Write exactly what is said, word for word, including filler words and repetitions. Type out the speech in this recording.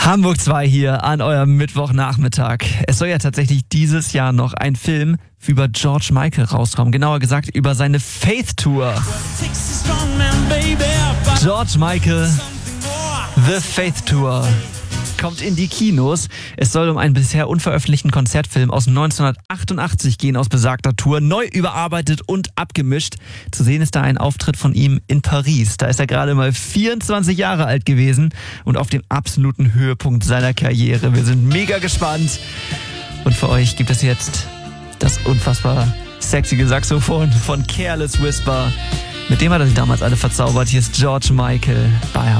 Hamburg zwei hier an eurem Mittwochnachmittag. Es soll ja tatsächlich dieses Jahr noch ein Film über George Michael rauskommen. Genauer gesagt über seine Faith Tour. George Michael, The Faith Tour, kommt in die Kinos. Es soll um einen bisher unveröffentlichten Konzertfilm aus neunzehnhundertachtundachtzig gehen, aus besagter Tour, neu überarbeitet und abgemischt. Zu sehen ist da ein Auftritt von ihm in Paris. Da ist er gerade mal vierundzwanzig Jahre alt gewesen und auf dem absoluten Höhepunkt seiner Karriere. Wir sind mega gespannt. Und für euch gibt es jetzt das unfassbar sexige Saxophon von Careless Whisper. Mit dem hat er sie damals alle verzaubert. Hier ist George Michael bei Hamburg.